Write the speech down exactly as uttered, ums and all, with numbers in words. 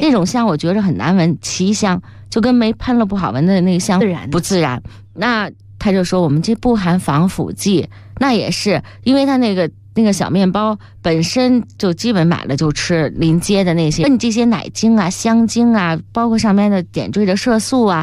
那种香我觉着很难闻，奇香，就跟没喷了不好闻的那个香不自然。那他就说我们这不含防腐剂，那也是因为他那个那个小面包本身就基本买了就吃，临街的那些你这些奶精啊香精啊，包括上面的点缀的色素啊，